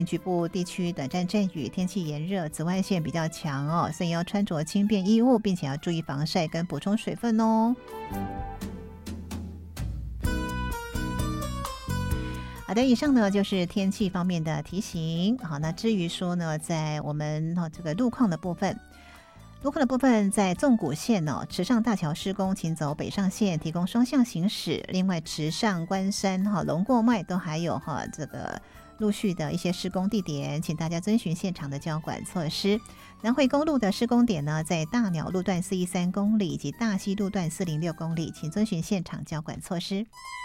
局部地区短暂阵雨，天气炎热，紫外线比较强哦，所以要穿着轻便衣物，并且要注意防晒跟补充水分哦。好的，以上呢就是天气方面的提醒。好，那至于说呢，在我们这个路况的部分，在纵谷线池上大桥施工，请走北上线，提供双向行驶。另外，池上、关山、龙过脉都还有这个陆续的一些施工地点，请大家遵循现场的交管措施。南回公路的施工点呢，在大鸟路段413公里以及大溪路段406公里，请遵循现场交管措施。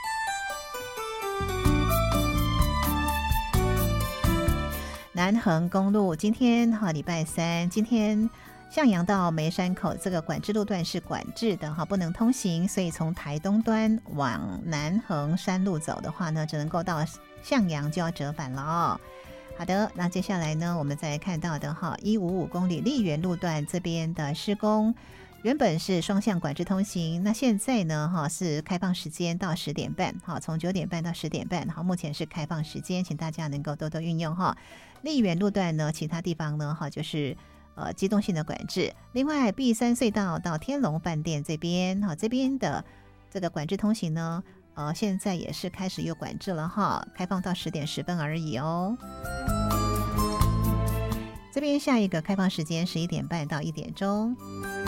南横公路今天礼拜三，今天向阳到梅山口这个管制路段是管制的不能通行，所以从台东端往南横山路走的话呢，只能够到向阳就要折返了哦。好的，那接下来呢，我们再来看到的155公里丽园路段这边的施工，原本是双向管制通行，那现在呢是开放时间到10点半，从9点半到10点半，目前是开放时间，请大家能够多多运用丽园路段呢，其他地方呢就是机动性的管制。另外碧山隧道到天龙饭店这边这边的这个管制通行呢现在也是开始又管制了开放到10点10分而已哦。这边下一个开放时间11点半到1点钟。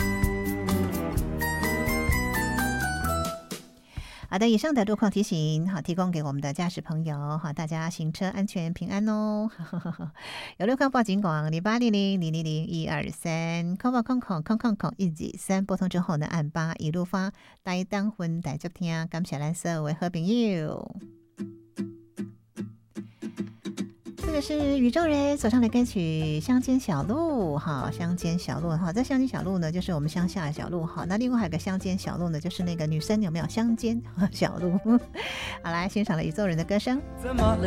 好的，以上的路况提醒提供给我们的驾驶朋友大家行车安全平安哦。有路况报警广0800000123空报空空空空空123，拨通之后呢按8一路发大当分大接听，感谢咱所有的好朋友。这个是宇宙人所唱的歌曲《乡间小路》乡间小路这乡间小路呢就是我们乡下的小路那另外还有个乡间小路呢，就是那个女生有没有乡间小路？好，来欣赏了宇宙人的歌声。 怎么了